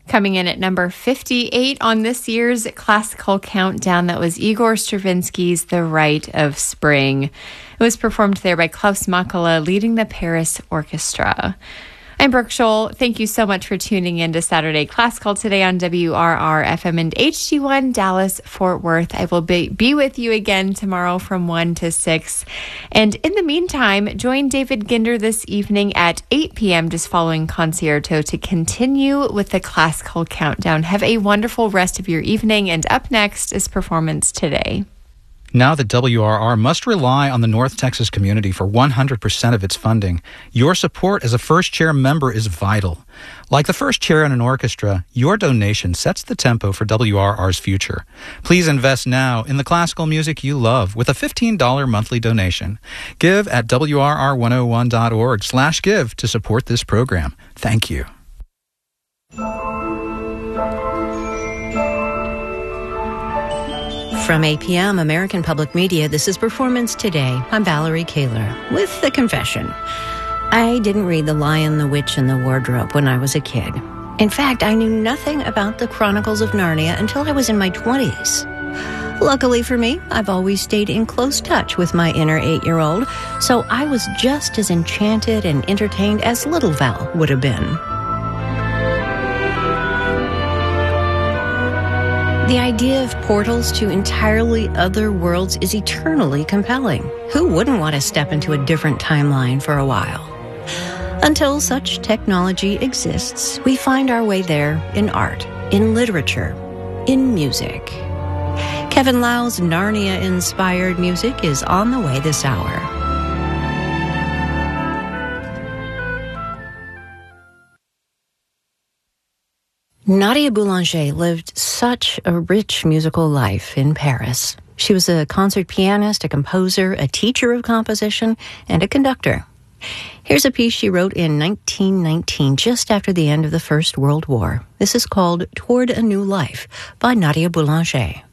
Coming in at number 58 on this year's classical countdown, that was Igor Stravinsky's The Rite of Spring. It was performed there by Klaus Makala, leading the Paris Orchestra. I'm Brooke Scholl. Thank you so much for tuning in to Saturday Classical today on WRR-FM and HD1 Dallas-Fort Worth. I will be with you again tomorrow from 1 to 6. And in the meantime, join David Ginder this evening at 8 p.m. just following Concerto to continue with the Classical Countdown. Have a wonderful rest of your evening. And up next is Performance Today. Now that WRR must rely on the North Texas community for 100% of its funding, your support as a First Chair member is vital. Like the first chair in an orchestra, your donation sets the tempo for WRR's future. Please invest now in the classical music you love with a $15 monthly donation. Give at WRR101.org/give to support this program. Thank you. From APM, American Public Media, this is Performance Today. I'm Valerie Kaler with the confession. I didn't read The Lion, the Witch, and the Wardrobe when I was a kid. In fact, I knew nothing about the Chronicles of Narnia until I was in my 20s. Luckily for me, I've always stayed in close touch with my inner 8-year-old, so I was just as enchanted and entertained as little Val would have been. The idea of portals to entirely other worlds is eternally compelling. Who wouldn't want to step into a different timeline for a while? Until such technology exists, we find our way there in art, in literature, in music. Kevin Liles' Narnia-inspired music is on the way this hour. Nadia Boulanger lived such a rich musical life in Paris. She was a concert pianist, a composer, a teacher of composition, and a conductor. Here's a piece she wrote in 1919, just after the end of the First World War. This is called Toward a New Life by Nadia Boulanger.